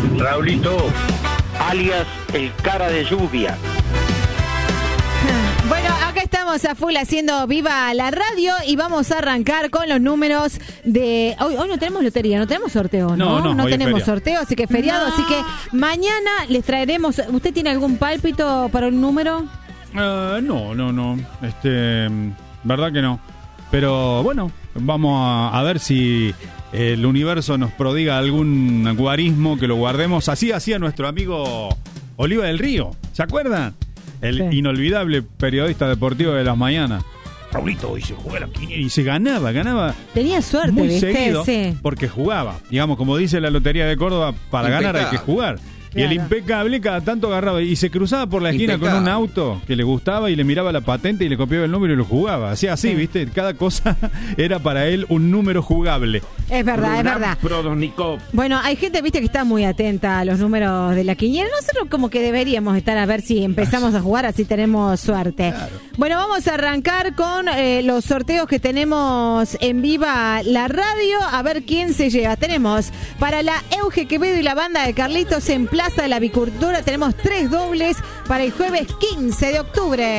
Raulito, alias el cara de lluvia. Bueno, acá estamos a full haciendo viva la radio y vamos a arrancar con los números de... Hoy no tenemos lotería, no tenemos sorteo, ¿no? No tenemos sorteo, así que es feriado, así que mañana les traeremos... ¿Usted tiene algún pálpito para un número? No. Verdad que no. Pero bueno, vamos a ver si el universo nos prodiga algún guarismo que lo guardemos. Así hacía nuestro amigo Oliva del Río, ¿se acuerdan? El inolvidable periodista deportivo de las mañanas. Raulito, hoy se juega la quiniela y se ganaba. Tenía suerte, muy ¿viste? seguido, sí. Porque jugaba. Digamos, como dice la Lotería de Córdoba, para ganar hay que jugar. Claro. Y el impecable cada tanto agarraba y se cruzaba por la esquina con un auto que le gustaba y le miraba la patente y le copiaba el número y lo jugaba. Hacía así, ¿viste? Cada cosa era para él un número jugable. Es verdad, es verdad. Bueno, hay gente, viste, que está muy atenta a los números de la quiniela. Nosotros como que deberíamos estar a ver si empezamos a jugar, así tenemos suerte. Claro. Bueno, vamos a arrancar con los sorteos que tenemos en Viva la Radio. A ver quién se lleva. Tenemos para la Euge Quevedo y la banda de Carlitos en Plaza de la Avicultura. Tenemos 3 dobles para el jueves 15 de octubre.